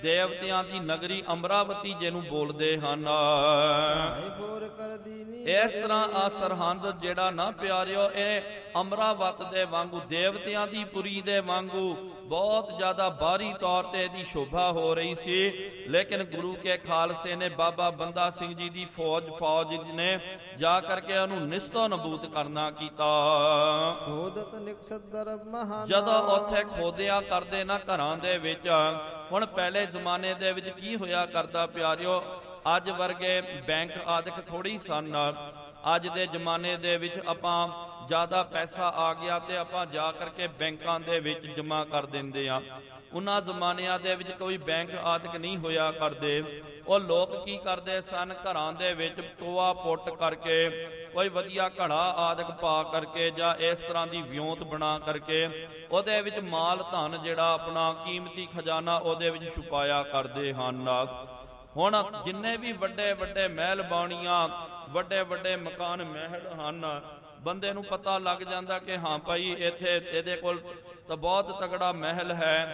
ਦੇਵਤਿਆਂ ਦੀ ਨਗਰੀ ਅਮਰਾਵਤੀ ਜਿਹਨੂੰ ਬੋਲਦੇ ਹਨ। ਇਸ ਤਰ੍ਹਾਂ ਆ ਸਰਹੰਦ ਜਿਹੜਾ ਨਾ ਪਿਆਰਿਓ, ਇਹ ਅਮਰਾਵਤ ਦੇ ਵਾਂਗੂ, ਦੇਵਤਿਆਂ ਦੀ ਪੁਰੀ ਦੇ ਵਾਂਗੂ ਬਹੁਤ ਜ਼ਿਆਦਾ ਬਾਹਰੀ ਤੌਰ ਤੇ ਇਹਦੀ ਸ਼ੋਭਾ ਹੋ ਰਹੀ ਸੀ। ਲੇਕਿਨ ਗੁਰੂ ਕੇ ਖਾਲਸੇ ਨੇ, ਬਾਬਾ ਬੰਦਾ ਸਿੰਘ ਜੀ ਦੀ ਫੌਜ ਨੇ ਜਾ ਕਰਕੇ ਉਹਨੂੰ ਨਿਸਤੋ ਨਬੂਤ ਕਰਨਾ ਕੀਤਾ। ਜਦੋਂ ਉੱਥੇ ਖੋਦਿਆ ਕਰਦੇ ਨਾ ਘਰਾਂ ਦੇ ਵਿੱਚ, ਹੁਣ ਪਹਿਲੇ ਜ਼ਮਾਨੇ ਦੇ ਵਿੱਚ ਕੀ ਹੋਇਆ ਕਰਦਾ ਪਿਆਰਿਓ, ਅੱਜ ਵਰਗੇ ਬੈਂਕ ਆਦਿਕ ਥੋੜੀ ਸਨ। ਅੱਜ ਦੇ ਜ਼ਮਾਨੇ ਦੇ ਵਿੱਚ ਆਪਾਂ ਜ਼ਿਆਦਾ ਪੈਸਾ ਆ ਗਿਆ ਤੇ ਆਪਾਂ ਜਾ ਕਰਕੇ ਬੈਂਕਾਂ ਦੇ ਵਿੱਚ ਜਮ੍ਹਾਂ ਕਰ ਦਿੰਦੇ ਆ। ਉਹਨਾਂ ਜ਼ਮਾਨਿਆਂ ਦੇ ਵਿੱਚ ਕੋਈ ਬੈਂਕ ਆਦਿਕ ਨਹੀਂ ਹੋਇਆ ਕਰਦੇ। ਉਹ ਲੋਕ ਕੀ ਕਰਦੇ ਸਨ, ਘਰਾਂ ਦੇ ਵਿੱਚ ਟੋਆ ਪੁੱਟ ਕਰਕੇ, ਕੋਈ ਵਧੀਆ ਘੜਾ ਆਦਿਕ ਪਾ ਕਰਕੇ ਜਾਂ ਇਸ ਤਰ੍ਹਾਂ ਦੀ ਵਿਉਂਤ ਬਣਾ ਕਰਕੇ ਉਹਦੇ ਵਿੱਚ ਮਾਲ ਧਨ ਜਿਹੜਾ ਆਪਣਾ ਕੀਮਤੀ ਖਜ਼ਾਨਾ ਉਹਦੇ ਵਿੱਚ ਛੁਪਾਇਆ ਕਰਦੇ ਹਨ। ਹੁਣ ਜਿੰਨੇ ਵੀ ਵੱਡੇ ਵੱਡੇ ਮਹਿਲ ਬਾਣੀਆਂ, ਵੱਡੇ ਵੱਡੇ ਮਕਾਨ ਮਹਿਲ ਹਨ, ਬੰਦੇ ਨੂੰ ਪਤਾ ਲੱਗ ਜਾਂਦਾ ਕਿ ਹਾਂ ਭਾਈ ਇੱਥੇ ਇਹਦੇ ਕੋਲ ਤਾਂ ਬਹੁਤ ਤਗੜਾ ਮਹਿਲ ਹੈ,